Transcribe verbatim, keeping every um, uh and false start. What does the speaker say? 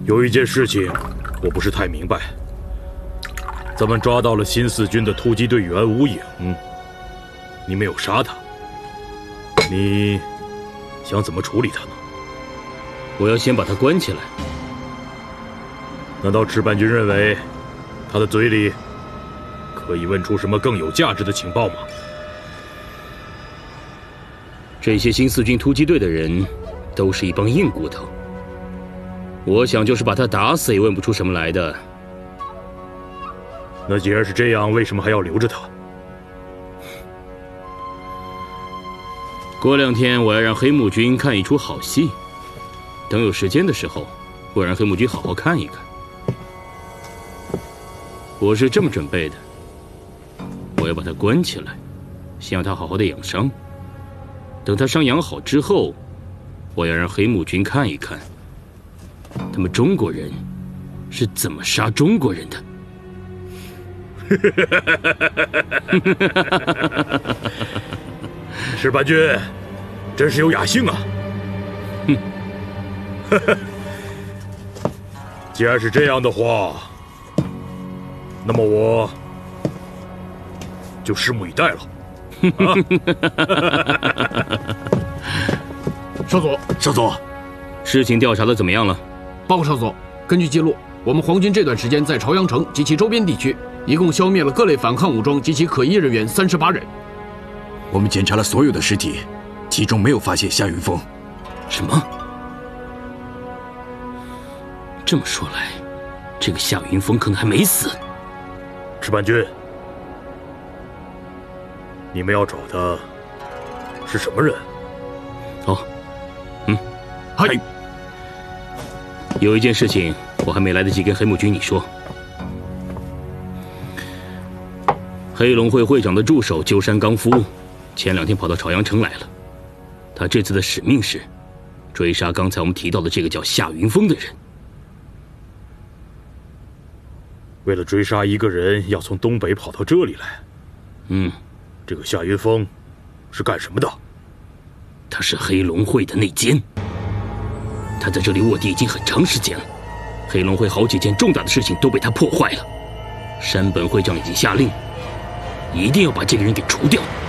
有一件事情我不是太明白，咱们抓到了新四军的突击队员吴影，你没有杀他，你想怎么处理他呢？ 我要先把他关起来。 难道赤半军认为他的嘴里可以问出什么更有价值的情报吗？ 这些新四军突击队的人都是一帮硬骨头，我想就是把他打死也问不出什么来的。 那既然是这样，为什么还要留着他？ 过两天我要让黑幕军看一出好戏，等有时间的时候，我让黑幕军好好看一看。我是这么准备的，我要把他关起来，先让他好好的养伤。等他伤养好之后，我要让黑幕军看一看，他们中国人是怎么杀中国人的。 赤半军真是有雅兴啊！ 哼， 既然是这样的话，那么我就拭目以待了。啊、 少佐， 少佐， 事情调查的怎么样了？ 报告少佐，根据记录，我们皇军这段时间在朝阳城及其周边地区，一共消灭了各类反抗武装及其可疑人员三十八人。 我们检查了所有的尸体，其中没有发现夏云峰。 什么？这么说来，这个夏云峰可能还没死。 赤半军，你们要找的是什么人？ 哦，嗯， 嗨。 有一件事情我还没来得及跟黑幕军你说。黑龙会会长的助手鸠山刚夫前两天跑到朝阳城来了，他这次的使命是追杀刚才我们提到的这个叫夏云峰的人。 为了追杀一个人，要从东北跑到这里来。 嗯， 这个夏云峰是干什么的？ 他是黑龙会的内奸，他在这里卧底已经很长时间了，黑龙会好几件重大的事情都被他破坏了。山本会长已经下令，一定要把这个人给除掉。